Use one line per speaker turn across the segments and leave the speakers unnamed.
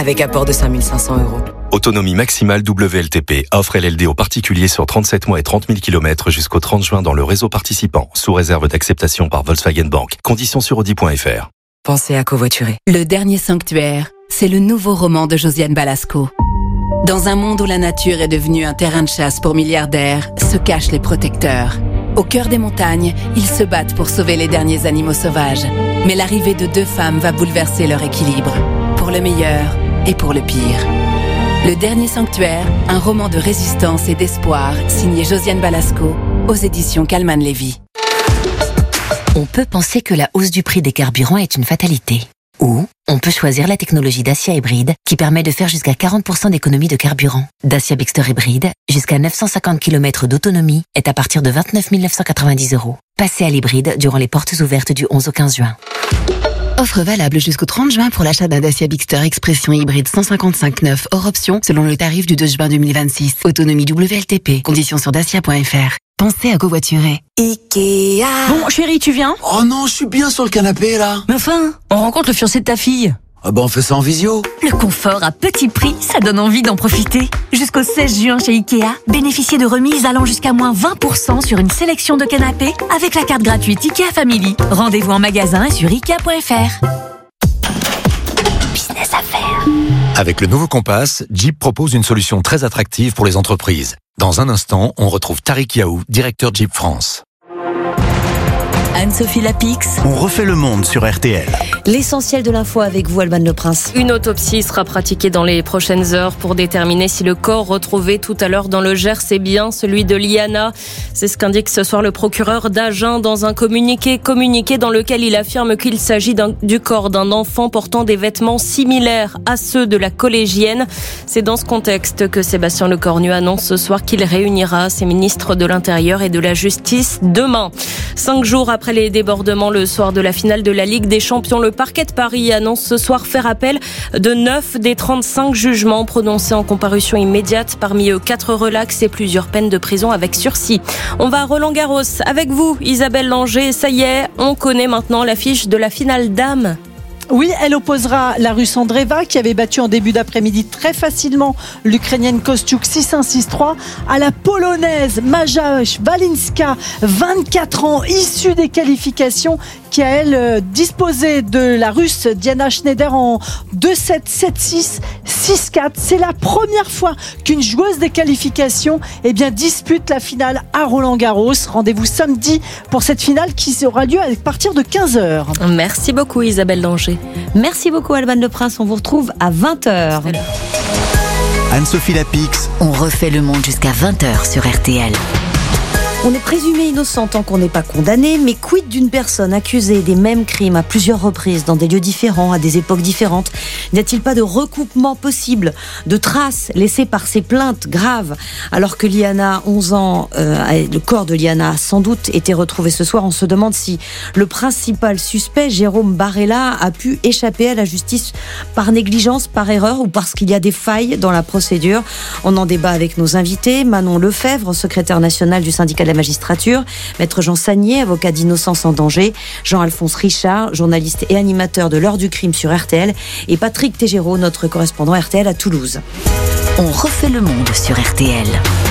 avec apport de 5 500 €.
Autonomie maximale WLTP. Offre LLD aux particuliers sur 37 mois et 30 000 km jusqu'au 30 juin dans le réseau participant, sous réserve d'acceptation par Volkswagen Bank. Conditions sur Audi.fr.
Pensez à covoiturer.
Le dernier sanctuaire, c'est le nouveau roman de Josiane Balasco. Dans un monde où la nature est devenue un terrain de chasse pour milliardaires, se cachent les protecteurs. Au cœur des montagnes, ils se battent pour sauver les derniers animaux sauvages. Mais l'arrivée de 2 femmes va bouleverser leur équilibre, pour le meilleur et pour le pire. Le dernier sanctuaire, un roman de résistance et d'espoir, signé Josiane Balasco, aux éditions Calman Lévy.
On peut penser que la hausse du prix des carburants est une fatalité. Ou on peut choisir la technologie Dacia Hybride qui permet de faire jusqu'à 40% d'économie de carburant. Dacia Bigster Hybride, jusqu'à 950 km d'autonomie, est à partir de 29 990 €. Passez à l'hybride durant les portes ouvertes du 11 au 15 juin.
Offre valable jusqu'au 30 juin pour l'achat d'un Dacia Bigster Expression hybride 155/9 hors option selon le tarif du 2 juin 2026. Autonomie WLTP. Conditions sur dacia.fr. Pensez à covoiturer.
Ikea.
Bon, chérie, tu viens?
Oh non, je suis bien sur le canapé, là.
Mais enfin, on rencontre le fiancé de ta fille.
Ah bah on fait ça en visio.
Le confort à petit prix, ça donne envie d'en profiter. Jusqu'au 16 juin chez Ikea, bénéficiez de remises allant jusqu'à moins 20% sur une sélection de canapés avec la carte gratuite Ikea Family. Rendez-vous en magasin et sur Ikea.fr.
Business à faire.
Avec le nouveau Compass, Jeep propose une solution très attractive pour les entreprises. Dans un instant, on retrouve Tariq Yaou, directeur Jeep France.
Anne-Sophie Lapix.
On refait le monde sur RTL.
L'essentiel de l'info avec vous, Alban Le Prince.
Une autopsie sera pratiquée dans les prochaines heures pour déterminer si le corps retrouvé tout à l'heure dans le Gers est bien celui de Liana. C'est ce qu'indique ce soir le procureur d'Agen dans un communiqué dans lequel il affirme qu'il s'agit du corps d'un enfant portant des vêtements similaires à ceux de la collégienne. C'est dans ce contexte que Sébastien Lecornu annonce ce soir qu'il réunira ses ministres de l'Intérieur et de la Justice demain. 5 jours après les débordements le soir de la finale de la Ligue des Champions, le parquet de Paris annonce ce soir faire appel de 9 des 35 jugements prononcés en comparution immédiate. Parmi eux, 4 relax et plusieurs peines de prison avec sursis. On va à Roland-Garros avec vous, Isabelle Langer. Ça y est, on connaît maintenant l'affiche de la finale dames.
Oui, elle opposera la Russe Andreeva qui avait battu en début d'après-midi très facilement l'Ukrainienne Kostyuk 6-1, 6-3 à la Polonaise Maja Walinska, 24 ans, issue des qualifications, qui a elle disposé de la Russe Diana Schneider en 2-7, 7-6, 6-4. C'est la première fois qu'une joueuse des qualifications dispute la finale à Roland-Garros. Rendez-vous samedi pour cette finale qui aura lieu à partir de 15h.
Merci beaucoup Isabelle Langer.
Merci beaucoup Alban Le Prince, on vous retrouve à 20h.
Anne-Sophie Lapix.
On refait le monde jusqu'à 20h sur RTL.
On est présumé innocent tant qu'on n'est pas condamné, mais quid d'une personne accusée des mêmes crimes à plusieurs reprises, dans des lieux différents, à des époques différentes? N'y a-t-il pas de recoupement possible, de traces laissées par ces plaintes graves? Alors que Liana, 11 ans, le corps de Liana a sans doute été retrouvé ce soir, on se demande si le principal suspect, Jérôme Barella, a pu échapper à la justice par négligence, par erreur ou parce qu'il y a des failles dans la procédure. On en débat avec nos invités. Manon Lefebvre, secrétaire national du syndicat de la magistrature, Maître Jean Sagnier, avocat d'Innocence en danger, Jean-Alphonse Richard, journaliste et animateur de l'heure du crime sur RTL, et Patrick Tégéraud, notre correspondant RTL à Toulouse.
On refait le monde sur RTL.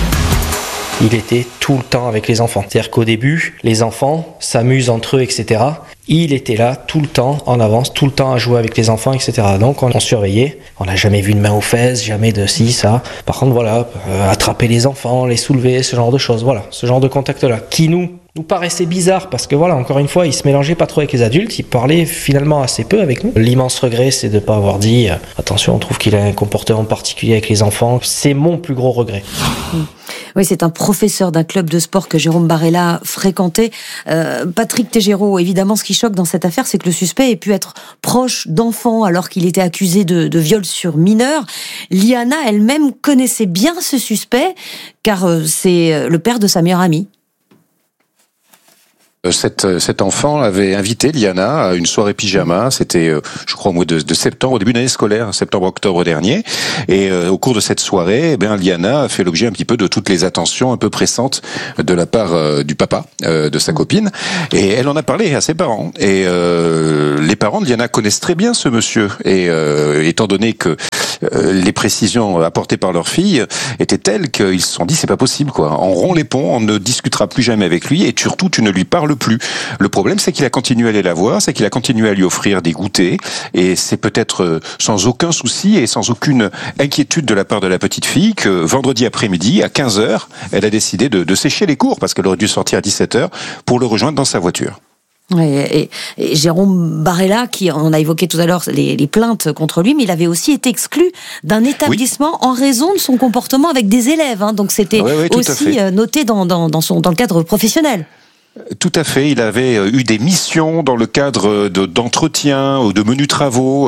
Il était tout le temps avec les enfants. C'est-à-dire qu'au début, les enfants s'amusent entre eux, etc. Il était là tout le temps, en avance, tout le temps à jouer avec les enfants, etc. Donc on surveillait. On n'a jamais vu de main aux fesses, jamais de ci, ça. Par contre, voilà, attraper les enfants, les soulever, ce genre de choses. Voilà, ce genre de contact-là, qui nous paraissait bizarre parce que voilà, encore une fois, il se mélangeait pas trop avec les adultes, il parlait finalement assez peu avec nous. L'immense regret, c'est de pas avoir dit attention, on trouve qu'il a un comportement particulier avec les enfants. C'est mon plus gros regret.
Oui, c'est un professeur d'un club de sport que Jérôme Barella fréquentait. Patrick Tégéraud, évidemment, ce qui choque dans cette affaire, c'est que le suspect ait pu être proche d'enfants alors qu'il était accusé de viol sur mineurs. Liana elle-même connaissait bien ce suspect car c'est le père de sa meilleure amie.
Cet enfant avait invité Liana à une soirée pyjama. C'était, je crois, au mois de septembre, au début de l'année scolaire, septembre-octobre dernier. Et au cours de cette soirée, Liana a fait l'objet un petit peu de toutes les attentions un peu pressantes de la part du papa de sa copine. Et elle en a parlé à ses parents. Et les parents de Liana connaissent très bien ce monsieur. Et étant donné que les précisions apportées par leur fille étaient telles qu'ils se sont dit c'est pas possible quoi. On rompt les ponts, on ne discutera plus jamais avec lui et surtout tu ne lui parles plus. Le problème c'est qu'il a continué à aller la voir, c'est qu'il a continué à lui offrir des goûters et c'est peut-être sans aucun souci et sans aucune inquiétude de la part de la petite fille que vendredi après-midi à 15h, elle a décidé de sécher les cours parce qu'elle aurait dû sortir à 17h pour le rejoindre dans sa voiture.
Et Jérôme Barella, qui on a évoqué tout à l'heure les plaintes contre lui, mais il avait aussi été exclu d'un établissement en raison de son comportement avec des élèves. Donc c'était aussi noté dans le cadre professionnel.
Tout à fait. Il avait eu des missions dans le cadre d'entretien ou de menus travaux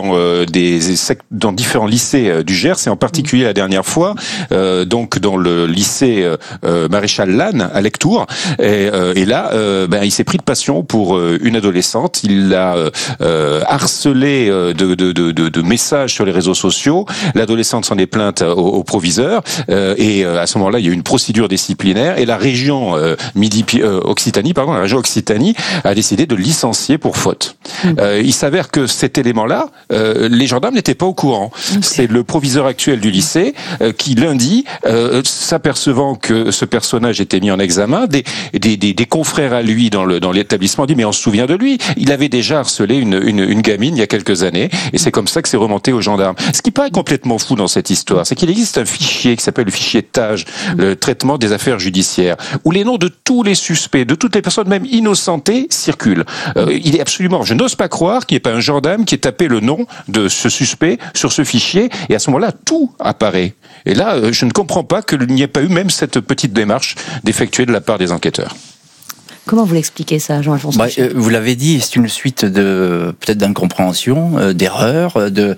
dans différents lycées du Gers et en particulier la dernière fois donc dans le lycée Maréchal Lannes à Lectoure et là il s'est pris de passion pour une adolescente. Il l'a harcelé de messages sur les réseaux sociaux. L'adolescente s'en est plainte au proviseur et à ce moment-là il y a eu une procédure disciplinaire et la région la région Occitanie a décidé de licencier pour faute. Il s'avère que cet élément-là, les gendarmes n'étaient pas au courant. C'est le proviseur actuel du lycée qui lundi, s'apercevant que ce personnage était mis en examen, des confrères à lui dans l'établissement dit mais on se souvient de lui. Il avait déjà harcelé une gamine il y a quelques années et c'est comme ça que c'est remonté aux gendarmes. Ce qui paraît complètement fou dans cette histoire, c'est qu'il existe un fichier qui s'appelle le fichier TAGE, le traitement des affaires judiciaires, où les noms de tous les suspects, de toutes les personnes même innocentées circulent. Il est absolument, je n'ose pas croire qu'il n'y ait pas un gendarme qui ait tapé le nom de ce suspect sur ce fichier et à ce moment-là tout apparaît. Et là, je ne comprends pas qu'il n'y ait pas eu même cette petite démarche d'effectuer de la part des enquêteurs.
Comment vous l'expliquez ça, Jean-Alphonse Richet ?
Vous l'avez dit, c'est une suite de peut-être d'incompréhension, d'erreurs,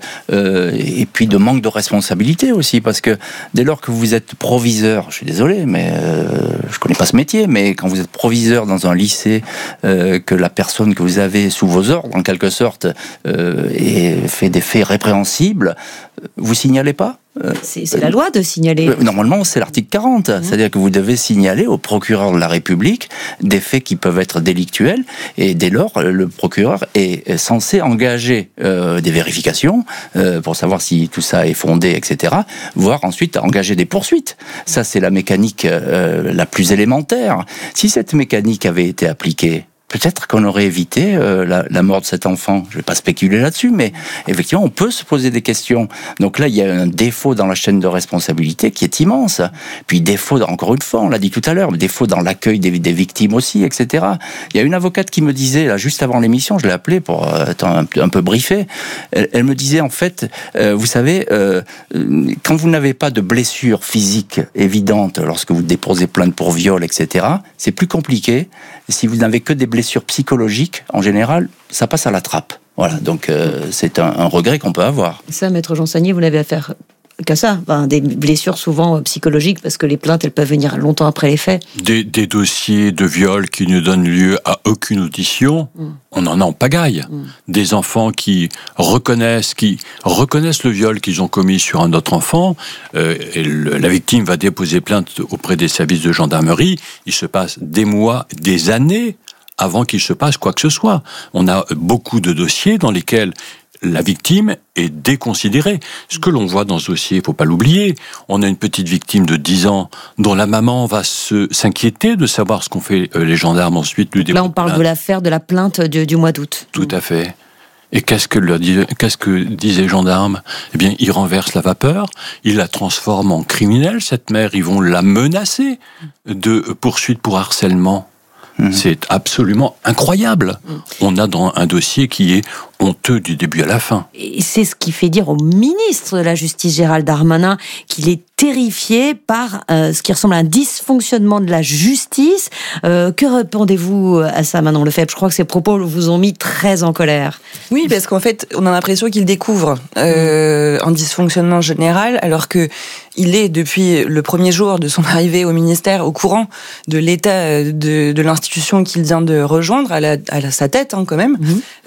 et puis de manque de responsabilité aussi, parce que dès lors que vous êtes proviseur, je suis désolé, mais je connais pas ce métier, mais quand vous êtes proviseur dans un lycée, que la personne que vous avez sous vos ordres, en quelque sorte, et fait des faits répréhensibles, vous signalez pas ?
C'est la loi de signaler.
Normalement, c'est l'article 40. C'est-à-dire que vous devez signaler au procureur de la République des faits qui peuvent être délictuels. Et dès lors, le procureur est censé engager des vérifications pour savoir si tout ça est fondé, etc. Voire ensuite engager des poursuites. Ça, c'est la mécanique la plus élémentaire. Si cette mécanique avait été appliquée, peut-être qu'on aurait évité la mort de cet enfant. Je ne vais pas spéculer là-dessus, mais effectivement, on peut se poser des questions. Donc là, il y a un défaut dans la chaîne de responsabilité qui est immense. Puis défaut, encore une fois, on l'a dit tout à l'heure, défaut dans l'accueil des victimes aussi, etc. Il y a une avocate qui me disait, là, juste avant l'émission, je l'ai appelée pour être un peu briefée, elle me disait, en fait, vous savez, quand vous n'avez pas de blessure physique évidente lorsque vous déposez plainte pour viol, etc., c'est plus compliqué. Si vous n'avez que des blessures psychologiques, en général, ça passe à la trappe. Voilà, donc c'est un regret qu'on peut avoir.
Ça, Maître Jean Sagnier, vous n'avez affaire qu'à ça, des blessures souvent psychologiques, parce que les plaintes, elles peuvent venir longtemps après les faits.
Des dossiers de viol qui ne donnent lieu à aucune audition, on en a en pagaille. Des enfants qui reconnaissent le viol qu'ils ont commis sur un autre enfant, et la victime va déposer plainte auprès des services de gendarmerie, il se passe des mois, des années, avant qu'il se passe quoi que ce soit. On a beaucoup de dossiers dans lesquels la victime est déconsidérée. Ce que l'on voit dans ce dossier, il ne faut pas l'oublier. On a une petite victime de 10 ans dont la maman va s'inquiéter de savoir ce qu'ont fait les gendarmes ensuite.
Là, on parle de l'affaire de la plainte du mois d'août.
Tout à fait. Et qu'est-ce que disent les gendarmes ? Eh bien, ils renversent la vapeur, ils la transforment en criminelle, cette mère, ils vont la menacer de poursuite pour harcèlement. C'est absolument incroyable. On a dans un dossier qui est honteux du début à la fin.
Et c'est ce qui fait dire au ministre de la Justice, Gérald Darmanin, qu'il est terrifié par ce qui ressemble à un dysfonctionnement de la justice. Que répondez-vous à ça, Manon Lefebvre? Je crois que ces propos vous ont mis très en colère.
Oui, parce qu'en fait, on a l'impression qu'il découvre un dysfonctionnement général, alors que il est, depuis le premier jour de son arrivée au ministère, au courant de l'état de l'institution qu'il vient de rejoindre, à sa tête quand même,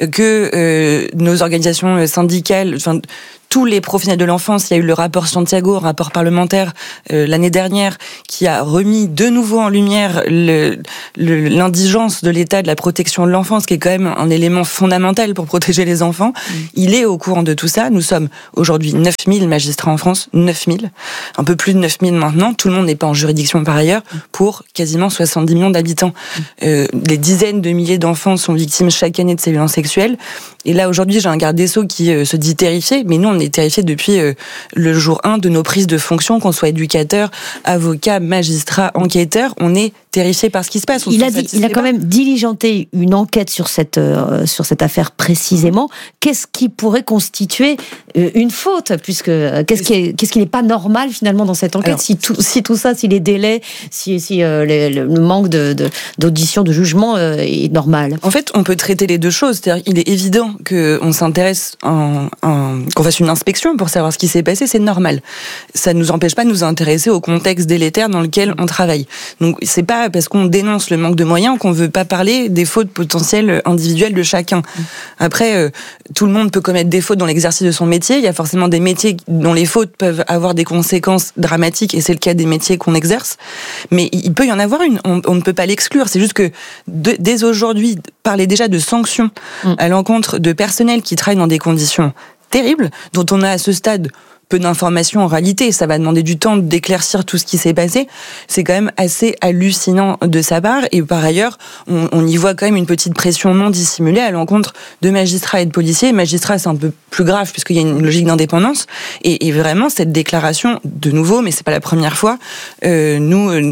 que nos organisations syndicales, enfin, tous les professionnels de l'enfance, il y a eu le rapport Santiago, rapport parlementaire l'année dernière, qui a remis de nouveau en lumière l'indigence de l'état de la protection de l'enfance, qui est quand même un élément fondamental pour protéger les enfants. Il est au courant de tout ça. Nous sommes aujourd'hui 9000 magistrats en France, 9000, un peu plus de 9000 maintenant. Tout le monde n'est pas en juridiction par ailleurs, pour quasiment 70 millions d'habitants. Des dizaines de milliers d'enfants sont victimes chaque année de ces violences sexuelles. Et là, aujourd'hui, j'ai un garde des Sceaux qui se dit terrifié, mais nous, on est terrifiés depuis le jour 1 de nos prises de fonction, qu'on soit éducateur, avocat, magistrat, enquêteur. On est terrifiés par ce qui se passe.
Il a quand même diligenté une enquête sur cette affaire précisément. Qu'est-ce qui pourrait constituer une faute, puisque qu'est-ce qui n'est pas normal finalement dans cette enquête? Alors, si tout ça, si les délais, si le manque d'audition, de jugement est normal.
En fait, on peut traiter les deux choses. C'est-à-dire, il est évident qu'on s'intéresse, qu'on fasse une inspection pour savoir ce qui s'est passé, c'est normal. Ça ne nous empêche pas de nous intéresser au contexte délétère dans lequel on travaille. Donc, c'est pas parce qu'on dénonce le manque de moyens qu'on veut pas parler des fautes potentielles individuelles de chacun. Après, tout le monde peut commettre des fautes dans l'exercice de son métier. Il y a forcément des métiers dont les fautes peuvent avoir des conséquences dramatiques, et c'est le cas des métiers qu'on exerce. Mais il peut y en avoir une. On ne peut pas l'exclure. C'est juste que dès aujourd'hui, parler déjà de sanctions à l'encontre de personnel qui travaille dans des conditions terribles, dont on a à ce stade peu d'informations en réalité, ça va demander du temps d'éclaircir tout ce qui s'est passé, c'est quand même assez hallucinant de sa part. Et par ailleurs, on y voit quand même une petite pression non dissimulée à l'encontre de magistrats et de policiers. Magistrats, c'est un peu plus grave puisqu'il y a une logique d'indépendance, et vraiment cette déclaration, de nouveau, mais c'est pas la première fois, nous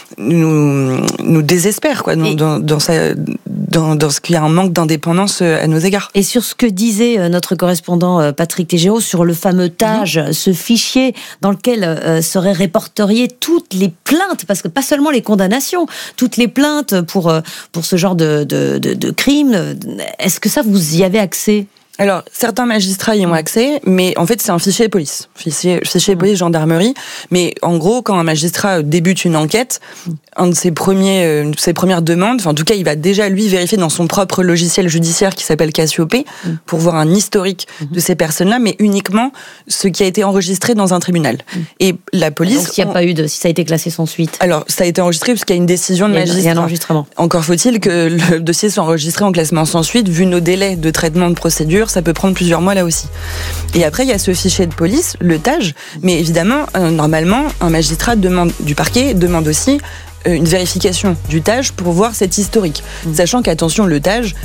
désespère quoi, dans ce qu'il y a un manque d'indépendance à nos égards.
Et sur ce que disait notre correspondant Patrick Tégéraud sur le fameux TAJ, ce fichier dans lequel seraient répertoriées toutes les plaintes, parce que pas seulement les condamnations, toutes les plaintes pour ce genre de crimes, est-ce que ça, vous y avez accès ?
Alors, certains magistrats y ont accès, mais en fait, c'est un fichier police. Fichier police, gendarmerie. Mais en gros, quand un magistrat débute une enquête, un de ses premières demandes, enfin, en tout cas, il va déjà, lui, vérifier dans son propre logiciel judiciaire qui s'appelle Cassiopée, pour voir un historique de ces personnes-là, mais uniquement ce qui a été enregistré dans un tribunal. Et la police...
Donc, s'il n'y a pas eu si ça a été classé sans suite.
Alors, ça a été enregistré parce qu'il y a une décision de magistrat.
Il y a un enregistrement.
Encore faut-il que le dossier soit enregistré en classement sans suite, vu nos délais de traitement de procédure. Ça peut prendre plusieurs mois là aussi. Et après, il y a ce fichier de police, le TAJ, mais évidemment, normalement, un magistrat du parquet demande aussi une vérification du TAJ pour voir cet historique. Sachant qu'attention, le TAJ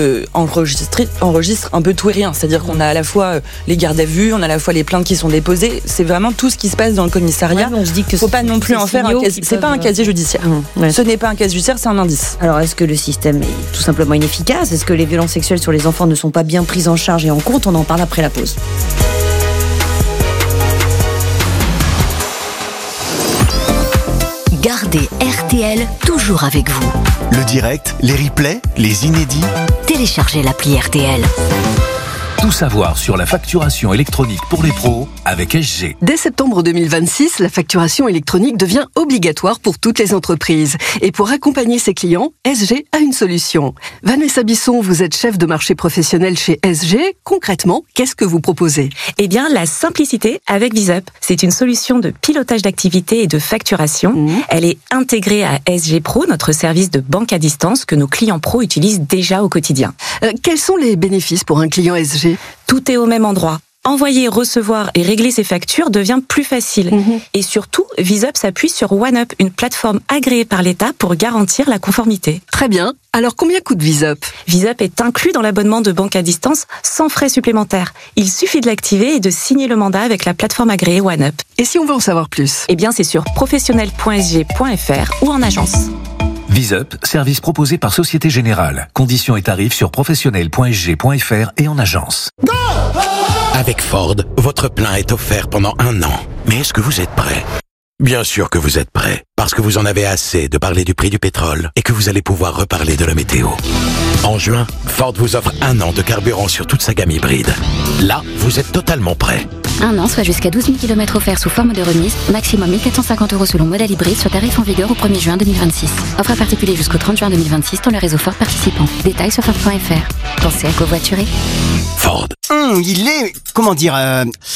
enregistre un peu tout et rien. C'est-à-dire qu'on a à la fois les gardes à vue, on a à la fois les plaintes qui sont déposées. C'est vraiment tout ce qui se passe dans le commissariat.
On se dit que
faut pas non plus en faire un casier. C'est pas un casier judiciaire. Ce n'est pas un casier judiciaire, c'est un indice.
Alors, est-ce que le système est tout simplement inefficace ? Est-ce que les violences sexuelles sur les enfants ne sont pas bien prises en charge et en compte ? On en parle après la pause.
Gardez RTL toujours avec vous.
Le direct, les replays, les inédits.
Téléchargez l'appli RTL.
Tout savoir sur la facturation électronique pour les pros avec SG.
Dès septembre 2026, la facturation électronique devient obligatoire pour toutes les entreprises. Et pour accompagner ses clients, SG a une solution. Vanessa Bisson, vous êtes chef de marché professionnel chez SG. Concrètement, qu'est-ce que vous proposez ?
Eh bien, la simplicité avec VisUp. C'est une solution de pilotage d'activité et de facturation. Elle est intégrée à SG Pro, notre service de banque à distance que nos clients pros utilisent déjà au quotidien.
Quels sont les bénéfices pour un client SG ?
Tout est au même endroit. Envoyer, recevoir et régler ses factures devient plus facile. Et surtout, VisUp s'appuie sur OneUp, une plateforme agréée par l'État pour garantir la conformité.
Très bien. Alors, combien coûte VisUp ?
VisUp est inclus dans l'abonnement de banque à distance sans frais supplémentaires. Il suffit de l'activer et de signer le mandat avec la plateforme agréée OneUp.
Et si on veut en savoir plus ?
Eh bien, c'est sur professionnel.sg.fr ou en agence.
VisUp, service proposé par Société Générale. Conditions et tarifs sur professionnel.sg.fr et en agence.
Avec Ford, votre plein est offert pendant 1 an. Mais est-ce que vous êtes prêt ? Bien sûr que vous êtes prêt, parce que vous en avez assez de parler du prix du pétrole et que vous allez pouvoir reparler de la météo. En juin, Ford vous offre 1 an de carburant sur toute sa gamme hybride. Là, vous êtes totalement prêt.
1 an, soit jusqu'à 12 000 km offerts sous forme de remise, maximum 1 450 € selon modèle hybride sur tarif en vigueur au 1er juin 2026. Offre à particulier jusqu'au 30 juin 2026 dans le réseau Ford participant. Détails sur Ford.fr. Pensez à covoiturer.
Ford.
Il est... comment dire...
Bon ?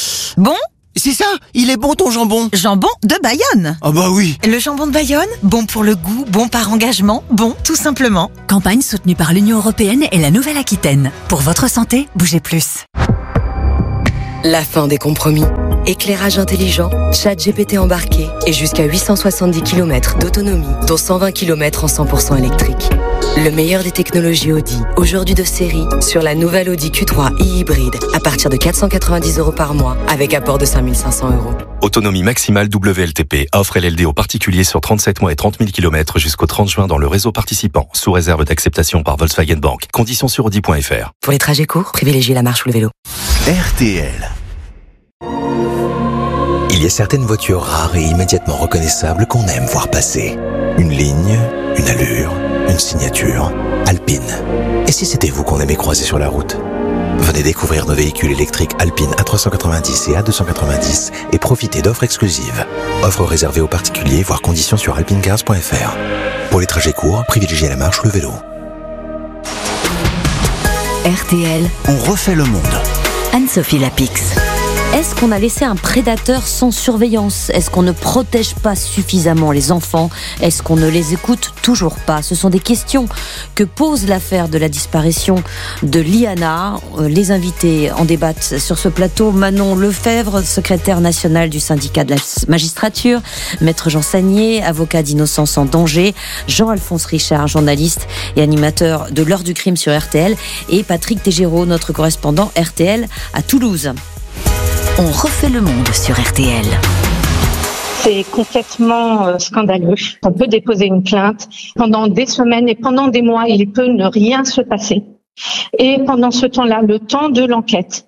C'est ça, il est bon ton jambon.
Jambon de Bayonne.
Ah bah oui.
Le jambon de Bayonne, bon pour le goût, bon par engagement, bon tout simplement.
Campagne soutenue par l'Union européenne et la Nouvelle-Aquitaine. Pour votre santé, bougez plus.
La fin des compromis. Éclairage intelligent, chat GPT embarqué et jusqu'à 870 km d'autonomie, dont 120 km en 100% électrique. Le meilleur des technologies Audi, aujourd'hui de série, sur la nouvelle Audi Q3 e-hybride, à partir de 490 € par mois, avec apport de 5 500 €.
Autonomie maximale WLTP. Offre LLD aux particuliers sur 37 mois et 30 000 km jusqu'au 30 juin dans le réseau participant, sous réserve d'acceptation par Volkswagen Bank. Conditions sur Audi.fr.
Pour les trajets courts, privilégiez la marche ou le vélo.
RTL. Il y a certaines voitures rares et immédiatement reconnaissables qu'on aime voir passer. Une ligne, une allure, une signature. Alpine. Et si c'était vous qu'on aimait croiser sur la route ? Venez découvrir nos véhicules électriques Alpine A390 et A290 et profitez d'offres exclusives. Offres réservées aux particuliers, voire conditions sur alpinecars.fr. Pour les trajets courts, privilégiez la marche ou le vélo.
RTL.
On refait le monde.
Anne-Sophie Lapix.
Est-ce qu'on a laissé un prédateur sans surveillance ? Est-ce qu'on ne protège pas suffisamment les enfants ? Est-ce qu'on ne les écoute toujours pas ? Ce sont des questions que pose l'affaire de la disparition de Liana. Les invités en débattent sur ce plateau. Manon Lefebvre, secrétaire nationale du syndicat de la magistrature, Maître Jean Sagnier, avocat d'innocence en danger, Jean-Alphonse Richard, journaliste et animateur de l'heure du crime sur RTL, et Patrick Tégéraud, notre correspondant RTL à Toulouse.
On refait le monde sur RTL.
C'est complètement scandaleux. On peut déposer une plainte pendant des semaines et pendant des mois, il peut ne rien se passer. Et pendant ce temps-là, le temps de l'enquête,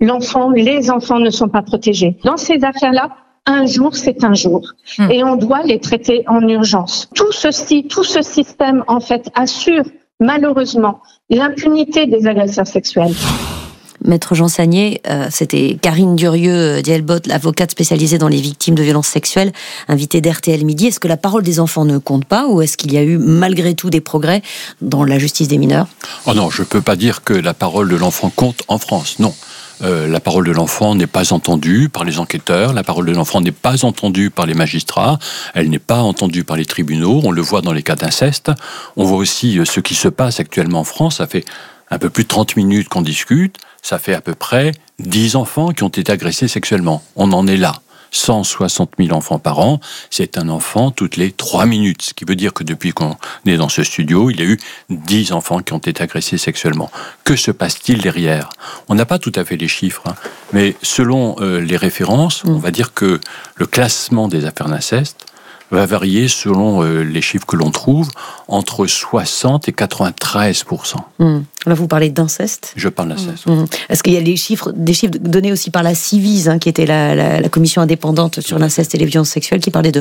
les enfants ne sont pas protégés. Dans ces affaires-là, un jour, c'est un jour. Et on doit les traiter en urgence. Tout ce système, en fait, assure malheureusement l'impunité des agresseurs sexuels.
Maître Jean Sagnier, c'était Karine Durieux-Dielbot, l'avocate spécialisée dans les victimes de violences sexuelles, invitée d'RTL Midi. Est-ce que la parole des enfants ne compte pas, ou est-ce qu'il y a eu malgré tout des progrès dans la justice des mineurs ?
Oh non, je ne peux pas dire que la parole de l'enfant compte en France, non. La parole de l'enfant n'est pas entendue par les enquêteurs, la parole de l'enfant n'est pas entendue par les magistrats, elle n'est pas entendue par les tribunaux, on le voit dans les cas d'inceste, on voit aussi ce qui se passe actuellement en France, ça fait un peu plus de 30 minutes qu'on discute, ça fait à peu près 10 enfants qui ont été agressés sexuellement. On en est là. 160 000 enfants par an, c'est un enfant toutes les 3 minutes. Ce qui veut dire que depuis qu'on est dans ce studio, il y a eu 10 enfants qui ont été agressés sexuellement. Que se passe-t-il derrière ? On n'a pas tout à fait les chiffres, mais selon les références, on va dire que le classement des affaires d'inceste va varier selon les chiffres que l'on trouve, entre 60 et 93%.
Là, vous parlez d'inceste ?
Je parle d'inceste.
Est-ce qu'il y a des chiffres donnés aussi par la Civis, qui était la commission indépendante sur l'inceste et les violences sexuelles, qui parlait de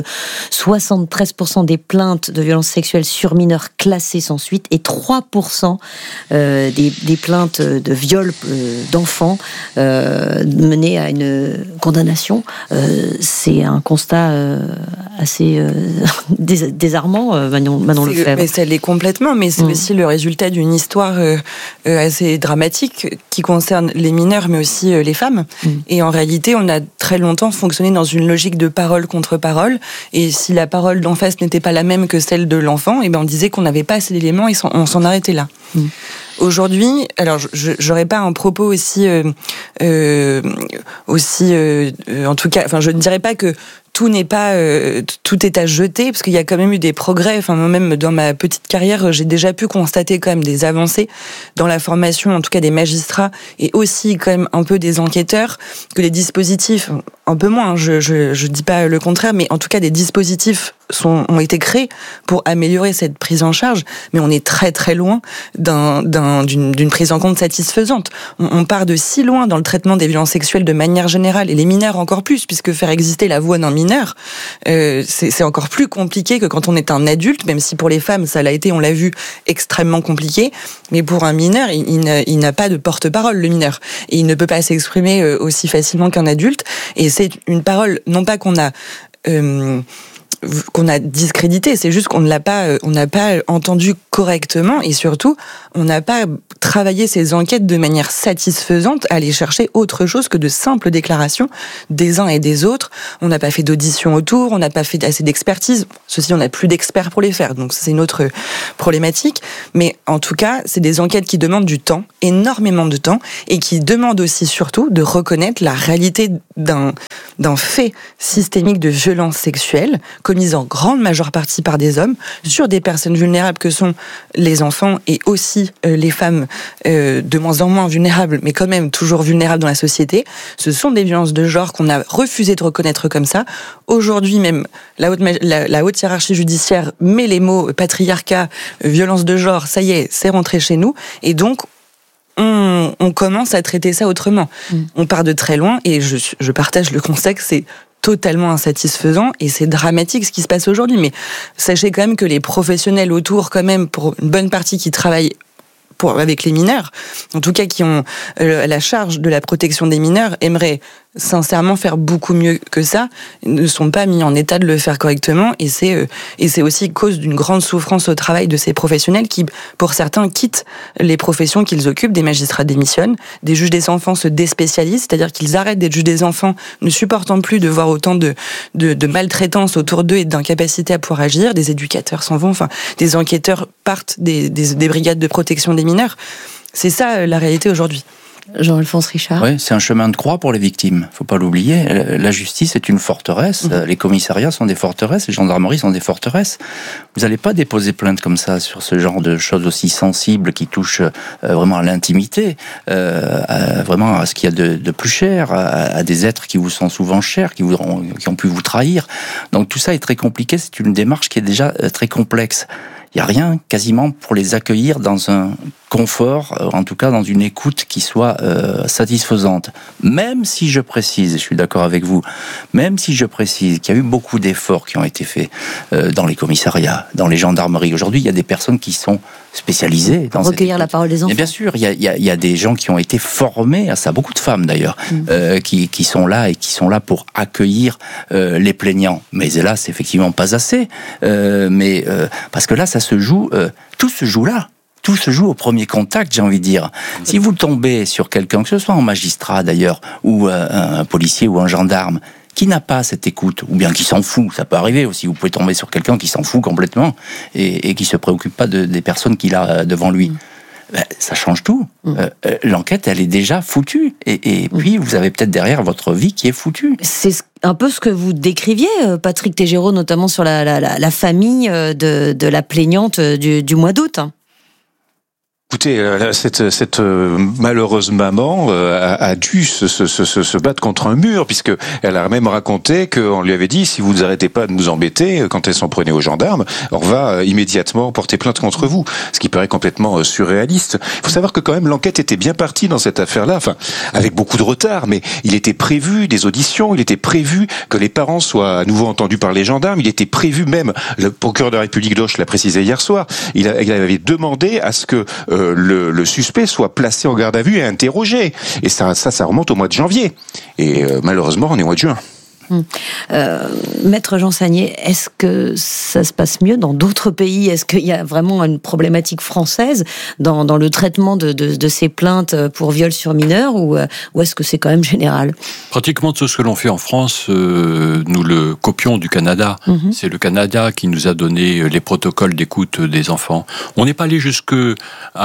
73% des plaintes de violences sexuelles sur mineurs classées sans suite et 3% des plaintes de viol d'enfants menées à une condamnation. C'est un constat assez désarmant, Manon Lefebvre.
Mais ça l'est complètement, mais c'est aussi le résultat d'une histoire assez dramatique qui concerne les mineurs, mais aussi les femmes. Et en réalité, on a très longtemps fonctionné dans une logique de parole contre parole, et si la parole d'en face n'était pas la même que celle de l'enfant, et ben on disait qu'on n'avait pas assez d'éléments et on s'en arrêtait là. Aujourd'hui, alors j'aurais pas un propos aussi, en tout cas, enfin je ne dirais pas que tout n'est pas, tout est à jeter, parce qu'il y a quand même eu des progrès. Enfin, moi-même, dans ma petite carrière, j'ai déjà pu constater quand même des avancées dans la formation, en tout cas des magistrats, et aussi quand même un peu des enquêteurs, que les dispositifs, un peu moins, je dis pas le contraire, mais en tout cas des dispositifs ont été créés pour améliorer cette prise en charge, mais on est très très loin d'une prise en compte satisfaisante. On part de si loin dans le traitement des violences sexuelles de manière générale, et les mineurs encore plus, puisque faire exister la voix d'un mineur, c'est encore plus compliqué que quand on est un adulte, même si pour les femmes, ça l'a été, on l'a vu, extrêmement compliqué, mais pour un mineur, il n'a pas de porte-parole, le mineur, et il ne peut pas s'exprimer aussi facilement qu'un adulte, et c'est une parole, non pas qu'on a discrédité, c'est juste qu'on n'a pas entendu correctement, et surtout on n'a pas travaillé ces enquêtes de manière satisfaisante à aller chercher autre chose que de simples déclarations des uns et des autres. On n'a pas fait d'audition autour, on n'a pas fait assez d'expertise. Ceci, on n'a plus d'experts pour les faire, donc c'est une autre problématique. Mais en tout cas, c'est des enquêtes qui demandent du temps, énormément de temps, et qui demandent aussi surtout de reconnaître la réalité d'un fait systémique de violence sexuelle commise en grande majeure partie par des hommes sur des personnes vulnérables que sont les enfants et aussi les femmes de moins en moins vulnérables, mais quand même toujours vulnérables dans la société. Ce sont des violences de genre qu'on a refusé de reconnaître comme ça. Aujourd'hui même, la haute hiérarchie judiciaire met les mots patriarcat, violence de genre, ça y est, c'est rentré chez nous, et donc on commence à traiter ça autrement. On part de très loin, et je partage le constat que c'est totalement insatisfaisant, et c'est dramatique ce qui se passe aujourd'hui. Mais sachez quand même que les professionnels autour, quand même, pour une bonne partie qui travaillent avec les mineurs, en tout cas qui ont la charge de la protection des mineurs, aimeraient sincèrement faire beaucoup mieux que ça, ne sont pas mis en état de le faire correctement, et c'est aussi cause d'une grande souffrance au travail de ces professionnels qui, pour certains, quittent les professions qu'ils occupent. Des magistrats démissionnent, des juges des enfants se déspécialisent, c'est-à-dire qu'ils arrêtent d'être juges des enfants, ne supportant plus de voir autant de maltraitance autour d'eux et d'incapacité à pouvoir agir. Des éducateurs s'en vont, enfin, des enquêteurs partent des brigades de protection des mineurs. C'est ça la réalité aujourd'hui.
Jean-Alphonse Richard.
Oui, c'est un chemin de croix pour les victimes. Faut pas l'oublier. La justice est une forteresse. Les commissariats sont des forteresses. Les gendarmeries sont des forteresses. Vous n'allez pas déposer plainte comme ça sur ce genre de choses aussi sensibles qui touchent vraiment à l'intimité, vraiment à ce qu'il y a de plus cher, à des êtres qui vous sont souvent chers, qui ont pu vous trahir. Donc tout ça est très compliqué. C'est une démarche qui est déjà très complexe. Il n'y a rien quasiment pour les accueillir dans un confort, en tout cas dans une écoute qui soit satisfaisante. Même si je précise, je suis d'accord avec vous, même si je précise qu'il y a eu beaucoup d'efforts qui ont été faits dans les commissariats, dans les gendarmeries. Aujourd'hui, il y a des personnes qui sont spécialisées dans
recueillir la parole des enfants.
Et bien sûr, il y a des gens qui ont été formés à ça, beaucoup de femmes d'ailleurs, qui sont là et qui sont là pour accueillir les plaignants. Mais hélas, c'est effectivement pas assez. Parce que là, ça se joue, tout se joue là. Tout se joue au premier contact, j'ai envie de dire. Si vous tombez sur quelqu'un, que ce soit un magistrat d'ailleurs, ou un policier ou un gendarme, qui n'a pas cette écoute, ou bien qui s'en fout, ça peut arriver aussi, vous pouvez tomber sur quelqu'un qui s'en fout complètement, et qui se préoccupe pas des personnes qu'il a devant lui. Ça change tout. L'enquête, elle est déjà foutue. Et puis, vous avez peut-être derrière votre vie qui est foutue.
C'est un peu ce que vous décriviez, Patrick Tégéraud, notamment sur la famille de la plaignante du mois d'août.
Écoutez, cette malheureuse maman a dû se battre contre un mur, puisque elle a même raconté qu'on lui avait dit, si vous n'arrêtez pas de nous embêter, quand elle s'en prenait aux gendarmes, on va immédiatement porter plainte contre vous. Ce qui paraît complètement surréaliste. Il faut savoir que quand même l'enquête était bien partie dans cette affaire-là, enfin, avec beaucoup de retard, mais il était prévu des auditions, il était prévu que les parents soient à nouveau entendus par les gendarmes, il était prévu même, le procureur de la République d'Auch l'a précisé hier soir, il avait demandé à ce que le suspect soit placé en garde à vue et interrogé. Et ça remonte au mois de janvier. Et malheureusement, on est au mois de juin.
Maître Jean Sagnier, est-ce que ça se passe mieux dans d'autres pays? Est-ce qu'il y a vraiment une problématique française dans le traitement de ces plaintes pour viol sur mineurs, ou est-ce que c'est quand même général?
Pratiquement tout ce que l'on fait en France, nous le copions du Canada. C'est le Canada qui nous a donné les protocoles d'écoute des enfants. On n'est pas allé jusqu'aux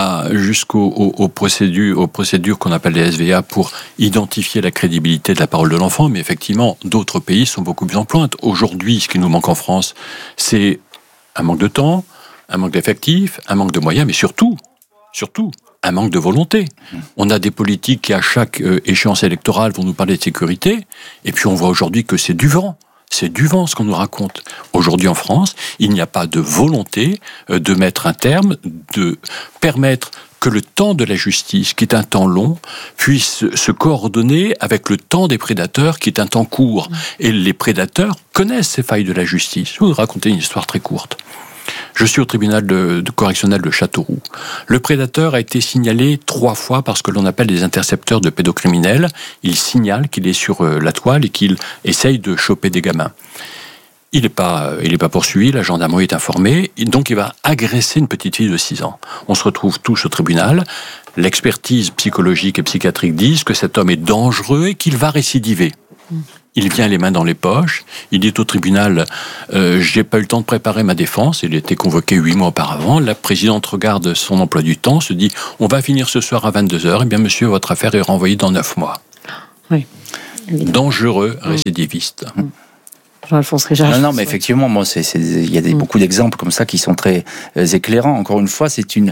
procédures qu'on appelle les SVA pour identifier la crédibilité de la parole de l'enfant, mais effectivement, d'autres pays sont beaucoup plus en pointe. Aujourd'hui, ce qui nous manque en France, c'est un manque de temps, un manque d'effectifs, un manque de moyens, mais surtout, un manque de volonté. On a des politiques qui, à chaque échéance électorale, vont nous parler de sécurité, et puis on voit aujourd'hui que c'est du vent. C'est du vent ce qu'on nous raconte. Aujourd'hui en France, il n'y a pas de volonté de mettre un terme, de permettre que le temps de la justice, qui est un temps long, puisse se coordonner avec le temps des prédateurs, qui est un temps court. Et les prédateurs connaissent ces failles de la justice. Je vais vous raconter une histoire très courte. Je suis au tribunal de correctionnel de Châteauroux. Le prédateur a été signalé 3 fois par ce que l'on appelle des intercepteurs de pédocriminels. Il signale qu'il est sur la toile et qu'il essaye de choper des gamins. Il n'est pas poursuivi, la gendarmerie est informée, donc il va agresser une petite fille de 6 ans. On se retrouve tous au tribunal. L'expertise psychologique et psychiatrique disent que cet homme est dangereux et qu'il va récidiver. Il vient les mains dans les poches, il dit au tribunal « j'ai pas eu le temps de préparer ma défense », il était convoqué 8 mois auparavant. La présidente regarde son emploi du temps, se dit « on va finir ce soir à 22h, et bien monsieur, votre affaire est renvoyée dans 9 mois. Oui. » Dangereux récidiviste.
Jean-Alphonse Richard.
Non, mais effectivement, moi, il y a beaucoup d'exemples comme ça qui sont très éclairants. Encore une fois,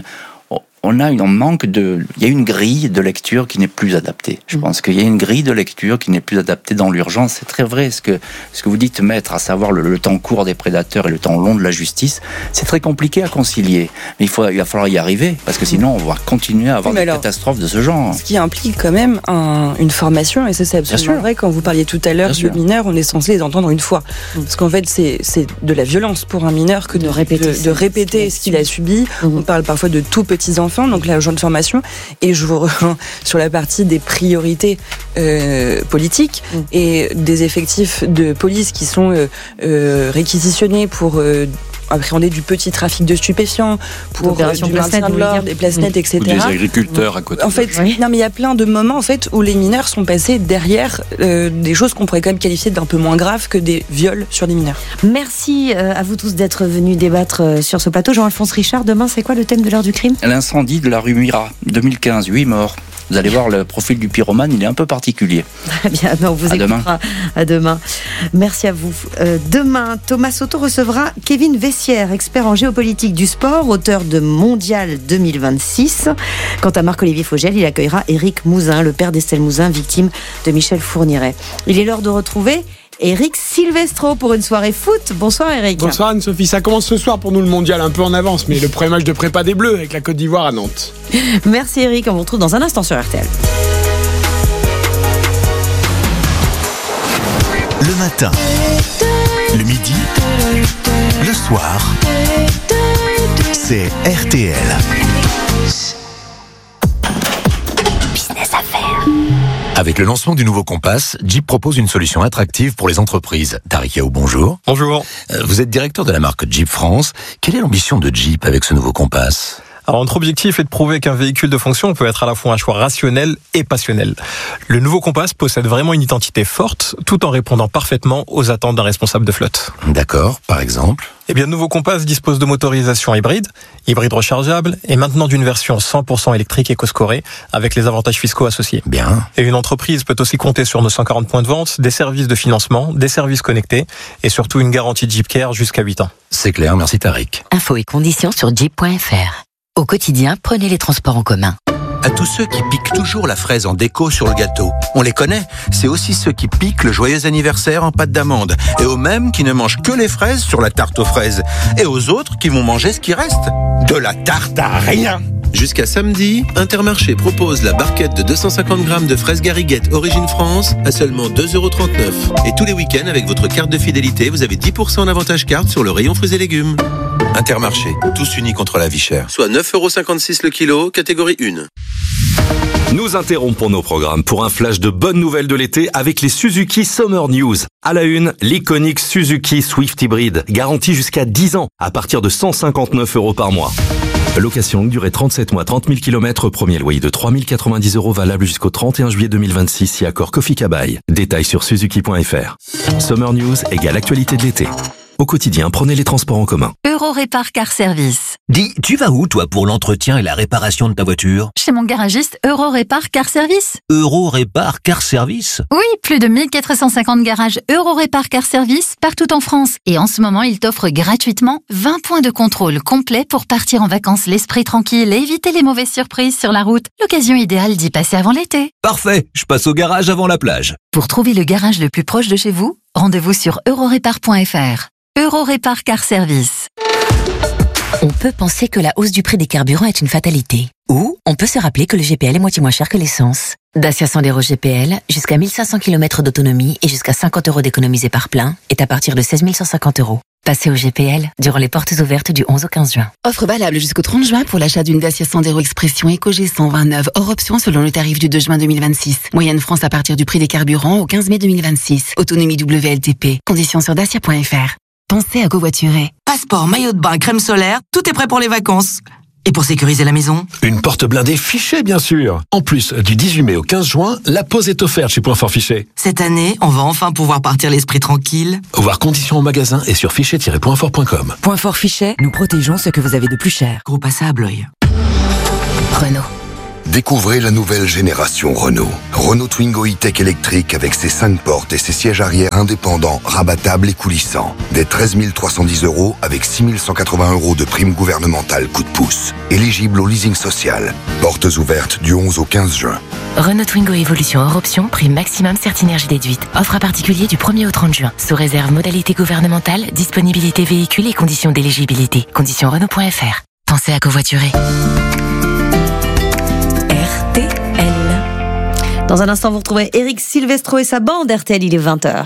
il y a une grille de lecture qui n'est plus adaptée. Je pense qu'il y a une grille de lecture qui n'est plus adaptée dans l'urgence. C'est très vrai ce que vous dites, maître, à savoir le temps court des prédateurs et le temps long de la justice. C'est très compliqué à concilier. Mais il va falloir y arriver, parce que sinon on va continuer à avoir des catastrophes de ce genre.
Ce qui implique quand même une formation, et ça c'est absolument vrai. Quand vous parliez tout à l'heure de mineurs, on est censé les entendre une fois. Parce qu'en fait, c'est de la violence pour un mineur que de répéter ce qu'il a subi. On parle parfois de tout petits enfants, donc là, de formation, et je vous rejoins sur la partie des priorités politiques et des effectifs de police qui sont réquisitionnés pour appréhender du petit trafic de stupéfiants, pour du maintien de l'ordre, des places nettes, etc.
Ou des agriculteurs à côté.
En fait, non, mais il y a plein de moments en fait où les mineurs sont passés derrière des choses qu'on pourrait quand même qualifier d'un peu moins graves que des viols sur des mineurs.
Merci à vous tous d'être venus débattre sur ce plateau. Jean-Alphonse Richard, demain, c'est quoi le thème de l'heure du crime ?
L'incendie de la rue Murat, 2015, 8 morts. Vous allez voir, le profil du pyromane, il est un peu particulier.
Très bien, on vous écoutera. À demain. Merci à vous. Demain, Thomas Soto recevra Kevin Vessière, expert en géopolitique du sport, auteur de Mondial 2026. Quant à Marc-Olivier Fogel, il accueillera Éric Mouzin, le père d'Estelle Mouzin, victime de Michel Fourniret. Il est l'heure de retrouver Éric Silvestro pour une soirée foot. Bonsoir Éric.
Bonsoir Anne-Sophie. Ça commence ce soir pour nous le mondial, un peu en avance, mais le premier match de prépa des Bleus avec la Côte d'Ivoire à Nantes.
Merci Éric, on vous retrouve dans un instant sur RTL.
Le matin, le midi, le soir, c'est RTL.
Business à faire.
Avec le lancement du nouveau Compass, Jeep propose une solution attractive pour les entreprises. Tariq Yaou, bonjour.
Bonjour.
Vous êtes directeur de la marque Jeep France. Quelle est l'ambition de Jeep avec ce nouveau Compass ?
Alors, notre objectif est de prouver qu'un véhicule de fonction peut être à la fois un choix rationnel et passionnel. Le nouveau Compass possède vraiment une identité forte, tout en répondant parfaitement aux attentes d'un responsable de flotte.
D'accord, par exemple ?
Eh bien, le nouveau Compass dispose de motorisation hybride rechargeable, et maintenant d'une version 100% électrique éco-scorée, avec les avantages fiscaux associés.
Bien.
Et une entreprise peut aussi compter sur nos 140 points de vente, des services de financement, des services connectés, et surtout une garantie Jeep Care jusqu'à 8 ans.
C'est clair, merci Tariq.
Infos et conditions sur jeep.fr. Au quotidien, prenez les transports en commun.
À tous ceux qui piquent toujours la fraise en déco sur le gâteau. On les connaît, c'est aussi ceux qui piquent le joyeux anniversaire en pâte d'amande. Et aux mêmes qui ne mangent que les fraises sur la tarte aux fraises. Et aux autres qui vont manger ce qui reste. De la tarte à rien.
Jusqu'à samedi, Intermarché propose la barquette de 250 grammes de fraises Gariguette Origine France à seulement 2,39 €. Et tous les week-ends, avec votre carte de fidélité, vous avez 10% en avantage carte sur le rayon fruits et légumes.
Intermarché, tous unis contre la vie chère.
Soit 9,56 € le kilo, catégorie 1.
Nous interrompons nos programmes pour un flash de bonnes nouvelles de l'été avec les Suzuki Summer News. À la une, l'iconique Suzuki Swift Hybrid, garantie jusqu'à 10 ans, à partir de 159 € par mois. Location longue durée 37 mois, 30 000 km, premier loyer de 3 090 € valable jusqu'au 31 juillet 2026 si accord Kofi Kabai. Détails sur suzuki.fr. Summer News égale actualité de l'été. Au quotidien, prenez les transports en commun.
Eurorépar Car Service.
Dis, tu vas où toi pour l'entretien et la réparation de ta voiture ?
Chez mon garagiste Eurorépar Car Service.
Eurorépar Car Service ?
Oui, plus de 1450 garages Eurorépar Car Service partout en France. Et en ce moment, il t'offre gratuitement 20 points de contrôle complets pour partir en vacances l'esprit tranquille et éviter les mauvaises surprises sur la route. L'occasion idéale d'y passer avant l'été.
Parfait, je passe au garage avant la plage.
Pour trouver le garage le plus proche de chez vous, Rendez-vous sur eurorépar.fr. Eurorépar Car Service.
On peut penser que la hausse du prix des carburants est une fatalité. Ou on peut se rappeler que le GPL est moitié moins cher que l'essence. Dacia Sandero GPL, jusqu'à 1500 km d'autonomie et jusqu'à 50 € d'économisés par plein, est à partir de 16 150 €. Passez au GPL durant les portes ouvertes du 11 au 15 juin.
Offre valable jusqu'au 30 juin pour l'achat d'une Dacia Sandero Expression Eco G129 hors option selon le tarif du 2 juin 2026. Moyenne France à partir du prix des carburants au 15 mai 2026. Autonomie WLTP. Conditions sur dacia.fr. Pensez à covoiturer.
Passeport, maillot de bain, crème solaire, tout est prêt pour les vacances. Et pour sécuriser la maison ?
Une porte blindée Fichet, bien sûr. En plus, du 18 mai au 15 juin, la pause est offerte chez Point Fort Fichet.
Cette année, on va enfin pouvoir partir l'esprit tranquille.
Voir conditions au magasin et sur fichet-pointfort.com.
Point Fort Fichet, nous protégeons ce que vous avez de plus cher. Groupe à ça à Blois.
Renault.
Découvrez la nouvelle génération Renault. Renault Twingo E-Tech électrique avec ses 5 portes et ses sièges arrière indépendants, rabattables et coulissants. Dès 13 310 € avec 6 180 € de prime gouvernementale coup de pouce. Éligible au leasing social. Portes ouvertes du 11 au 15 juin.
Renault Twingo Evolution hors option, prime maximum Certinergie déduite. Offre à particulier du 1er au 30 juin. Sous réserve modalité gouvernementale, disponibilité véhicule et conditions d'éligibilité. Conditions Renault.fr. Pensez à covoiturer.
Dans un instant, vous retrouverez Eric Silvestro et sa bande RTL, il est 20h.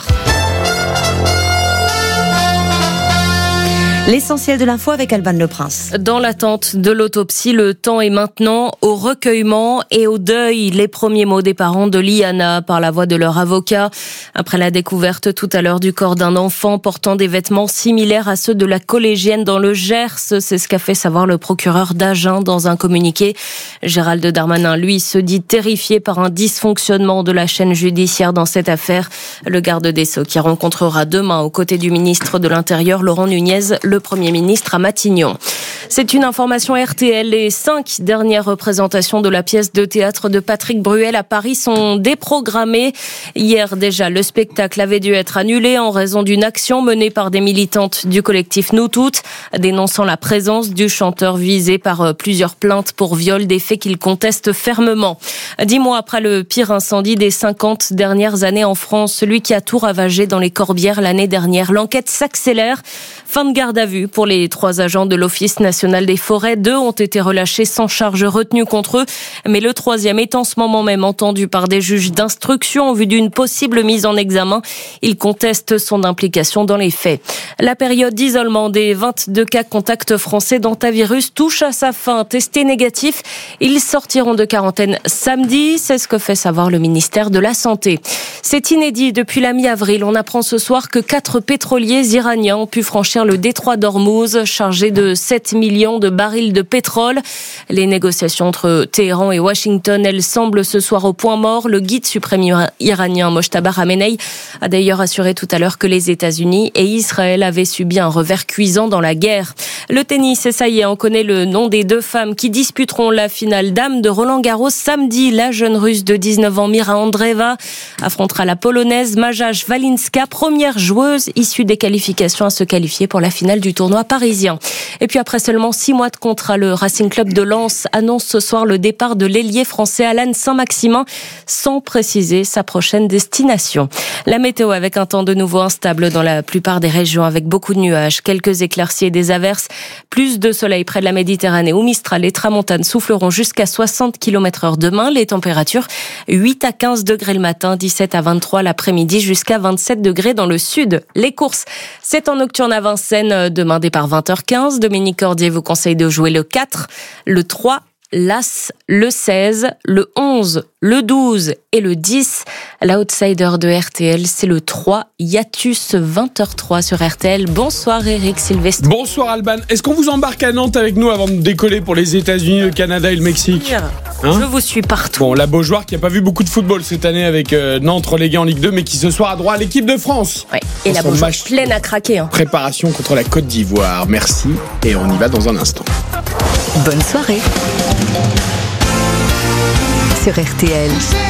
L'essentiel de l'info avec Alban Le Prince.
Dans l'attente de l'autopsie, le temps est maintenant au recueillement et au deuil. Les premiers mots des parents de Liana par la voix de leur avocat. Après la découverte tout à l'heure du corps d'un enfant portant des vêtements similaires à ceux de la collégienne dans le Gers, c'est ce qu'a fait savoir le procureur d'Agen dans un communiqué. Gérald Darmanin, lui, se dit terrifié par un dysfonctionnement de la chaîne judiciaire dans cette affaire. Le garde des Sceaux qui rencontrera demain aux côtés du ministre de l'Intérieur, Laurent Nunez, le Premier ministre à Matignon. C'est une information RTL. Les 5 dernières représentations de la pièce de théâtre de Patrick Bruel à Paris sont déprogrammées. Hier déjà, le spectacle avait dû être annulé en raison d'une action menée par des militantes du collectif Nous Toutes, dénonçant la présence du chanteur visé par plusieurs plaintes pour viol, des faits qu'il conteste fermement. 10 mois après le pire incendie des 50 dernières années en France, celui qui a tout ravagé dans les Corbières l'année dernière, l'enquête s'accélère. Fin de garde à vue pour les 3 agents de l'Office national des forêts. 2 ont été relâchés sans charge retenue contre eux. Mais le 3e est en ce moment même entendu par des juges d'instruction en vue d'une possible mise en examen. Il conteste son implication dans les faits. La période d'isolement des 22 cas contacts français d'hantavirus touche à sa fin. Testés négatifs, ils sortiront de quarantaine samedi. C'est ce que fait savoir le ministère de la Santé. C'est inédit. Depuis la mi-avril, on apprend ce soir que 4 pétroliers iraniens ont pu franchir le détroit d'Ormuz, chargé de 7 millions de barils de pétrole. Les négociations entre Téhéran et Washington, elles semblent ce soir au point mort. Le guide suprême iranien Mojtaba Khamenei a d'ailleurs assuré tout à l'heure que les États-Unis et Israël avaient subi un revers cuisant dans la guerre. Le tennis, et ça y est, on connaît le nom des 2 femmes qui disputeront la finale dames de Roland-Garros samedi. La jeune Russe de 19 ans, Mira Andreeva, affrontera la Polonaise Maja Walinska, première joueuse issue des qualifications à se qualifier pour la finale du tournoi parisien. Et puis après seulement 6 mois de contrat, le Racing Club de Lens annonce ce soir le départ de l'ailier français Alan Saint-Maximin sans préciser sa prochaine destination. La météo avec un temps de nouveau instable dans la plupart des régions avec beaucoup de nuages, quelques éclaircies et des averses, plus de soleil près de la Méditerranée où Mistral et Tramontane souffleront jusqu'à 60 km/h demain. Les températures 8 à 15 degrés le matin, 17 à 23 l'après-midi, jusqu'à 27 degrés dans le sud. Les courses, c'est en nocturne à Vincennes, demain départ 20h15. Dominique Cordier vous conseille de jouer le 4, le 3, l'As, le 16, le 11, le 12 et le 10. L'outsider de RTL, c'est le 3, Yatus, 20h03 sur RTL. Bonsoir Eric Silvestro.
Bonsoir Alban. Est-ce qu'on vous embarque à Nantes avec nous avant de décoller pour les États-Unis, le Canada et le Mexique ?
Je vous suis partout.
Bon, la Beaujoire qui n'a pas vu beaucoup de football cette année avec Nantes relégué en Ligue 2, mais qui ce soir a droit à l'équipe de France.
Ouais. Et la Beaujoire pleine à craquer.
Préparation contre la Côte d'Ivoire. Merci. Et on y va dans un instant.
Bonne soirée sur RTL.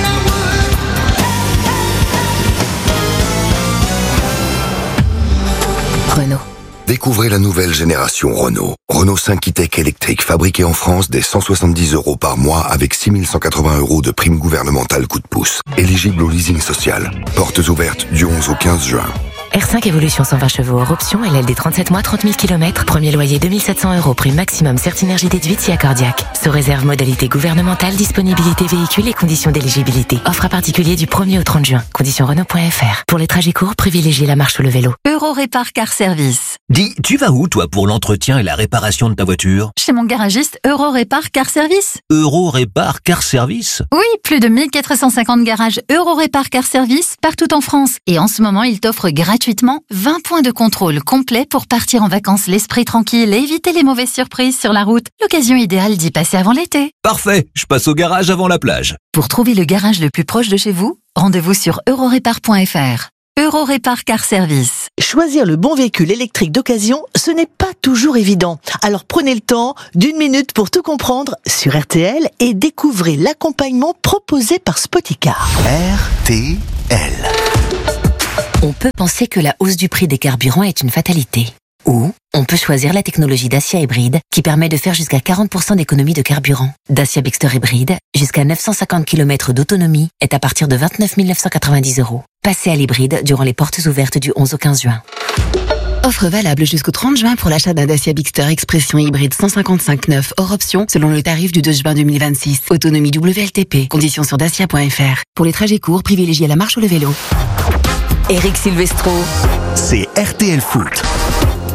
Renault.
Découvrez la nouvelle génération Renault. Renault 5 E-Tech électrique fabriqué en France dès 170 € par mois avec 6 180 € de prime gouvernementale coup de pouce. Éligible au leasing social. Portes ouvertes du 11 au 15 juin.
R5 Evolution 120 chevaux hors option, LLD 37 mois, 30 000 km. Premier loyer 2700 €, prix maximum Certinergie déduite si accordiaque. Sous réserve modalité gouvernementale, disponibilité véhicule et conditions d'éligibilité. Offre à particulier du 1er au 30 juin. Conditions Renault.fr. Pour les trajets courts, privilégiez la marche ou le vélo.
Eurorépar Car Service.
Dis, tu vas où toi pour l'entretien et la réparation de ta voiture?
Chez mon garagiste Eurorépar Car Service.
Eurorépar Car Service?
Oui, plus de 1450 garages Eurorépar Car Service partout en France. Et en ce moment, il t'offre gratuitement 20 points de contrôle complets pour partir en vacances l'esprit tranquille et éviter les mauvaises surprises sur la route. L'occasion idéale d'y passer avant l'été.
Parfait, je passe au garage avant la plage.
Pour trouver le garage le plus proche de chez vous, rendez-vous sur eurorépar.fr. Eurorépar Car Service.
Choisir le bon véhicule électrique d'occasion, ce n'est pas toujours évident. Alors prenez le temps d'1 minute pour tout comprendre sur RTL et découvrez l'accompagnement proposé par Spoticar.
RTL. On peut penser que la hausse du prix des carburants est une fatalité. Ou on peut choisir la technologie Dacia hybride qui permet de faire jusqu'à 40% d'économie de carburant. Dacia Bexter hybride, jusqu'à 950 km d'autonomie, est à partir de 29 990 €. Passez à l'hybride durant les portes ouvertes du 11 au 15 juin.
Offre valable jusqu'au 30 juin pour l'achat d'un Dacia Bixter Expression hybride 155/9 hors option selon le tarif du 2 juin 2026. Autonomie WLTP. Conditions sur dacia.fr. Pour les trajets courts, privilégiez la marche ou le vélo.
Eric Silvestro.
C'est RTL Foot.